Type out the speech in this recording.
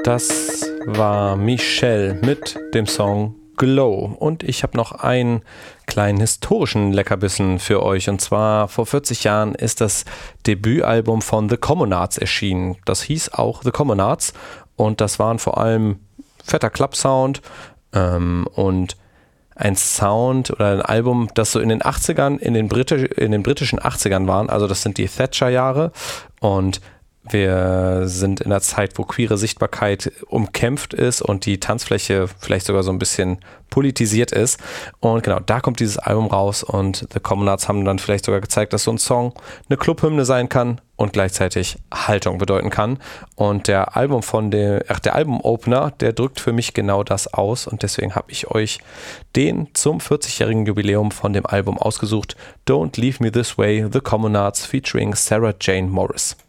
Das war Michelle mit dem Song Glow. Und ich habe noch einen kleinen historischen Leckerbissen für euch. Und zwar vor 40 Jahren ist das Debütalbum von The Communards erschienen. Das hieß auch The Communards. Und das waren vor allem fetter Club-Sound und ein Sound oder ein Album, das so in den 80ern, in den britischen 80ern waren. Also das sind die Thatcher-Jahre. Und wir sind in der Zeit, wo queere Sichtbarkeit umkämpft ist und die Tanzfläche vielleicht sogar so ein bisschen politisiert ist. Und genau, da kommt dieses Album raus und The Communards haben dann vielleicht sogar gezeigt, dass so ein Song eine Clubhymne sein kann und gleichzeitig Haltung bedeuten kann. Und der Album-Opener, der drückt für mich genau das aus und deswegen habe ich euch den zum 40-jährigen Jubiläum von dem Album ausgesucht. Don't Leave Me This Way, The Communards featuring Sarah Jane Morris.